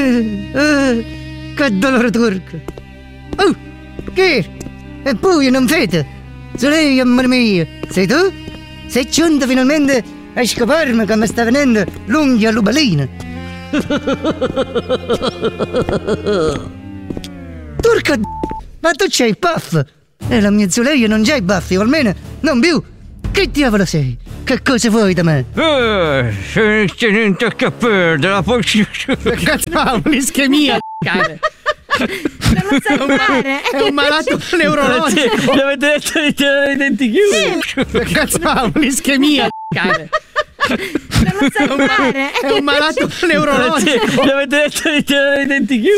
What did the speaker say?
Che dolore turco! Oh, che? È buio, non vede? Soleil, amore mio, sei tu? Sei giunta finalmente a scoparmi che mi sta venendo l'unghia lubalina. Turca, ma tu c'hai i baffi? E la mia Zuleia non c'ha i baffi, o almeno non più. Che diavolo sei? Che cosa vuoi da me? Se niente che perdere, poi... Cazzo, un'ischemia, cara. Non lo sai fare? È un malato neurologico. Gli avete detto di tenere i denti chiusi? Cazzo, un'ischemia, cara. Non lo sai fare? È un malato neurologico. Gli avete detto di tenere i denti chiusi?